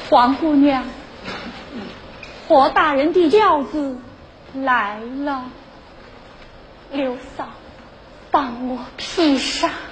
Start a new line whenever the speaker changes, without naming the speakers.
王姑娘，霍大人的轿子来了，刘嫂，帮我披上。